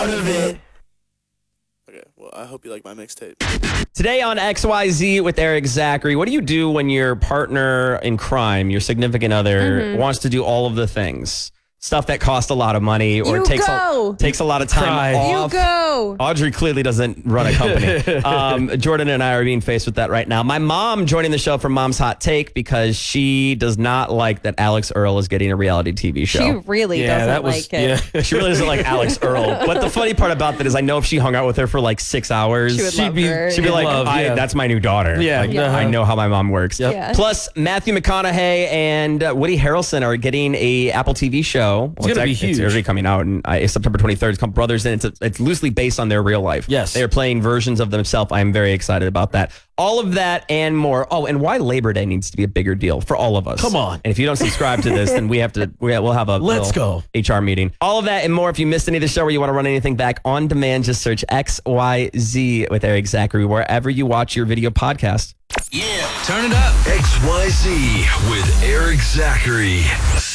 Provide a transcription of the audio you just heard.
out of it. Okay, well, I hope you like my mixtape. Today on XYZ with Eric Zachary, what do you do when your partner in crime, your significant other, wants to do all of the things? Stuff that costs a lot of money or takes a lot of time off. You go. Audrey clearly doesn't run a company. Jordan and I are being faced with that right now. My mom joining the show from Mom's Hot Take because she does not like that Alex Earl is getting a reality TV show. She really doesn't like it. Yeah. She really doesn't like Alex Earl. But the funny part about that is I know if she hung out with her for like 6 hours, she'd be like, that's my new daughter. Yeah. Like, I know how my mom works. Yep. Yeah. Plus, Matthew McConaughey and Woody Harrelson are getting a Apple TV show. It's going to be huge. It's already coming out in September 23rd. It's called Brothers, and it's loosely based on their real life. Yes. They are playing versions of themselves. I am very excited about that. All of that and more. Oh, and why Labor Day needs to be a bigger deal for all of us. Come on. And if you don't subscribe to this, then we'll have a Let's go HR meeting. All of that and more. If you missed any of the show or you want to run anything back on demand, just search XYZ with Eric Zachary wherever you watch your video podcast. Yeah, turn it up. XYZ with Eric Zachary.